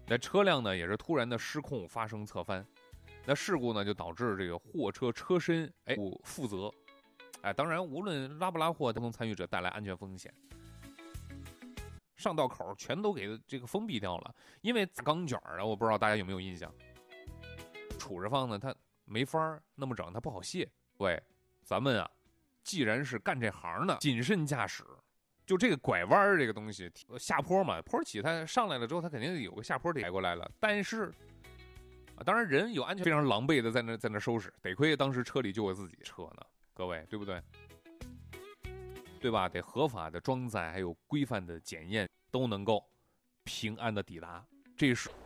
那车辆呢也是突然的失控发生侧翻，那事故呢就导致这个货车车身不负责，当然无论拉不拉货，都能参与者带来安全风险。上道口全都给这个封闭掉了，因为钢卷啊，我不知道大家有没有印象，杵着放呢，它没法那么整，它不好卸。喂，咱们啊，既然是干这行的，谨慎驾驶。就这个拐弯这个东西，下坡嘛，坡起它上来了之后，它肯定有个下坡得拐过来了。但是当然人有安全，非常狼狈的在那收拾，得亏当时车里就我自己车呢，各位对不对？对吧？得合法的装载，还有规范的检验，都能够平安的抵达。这是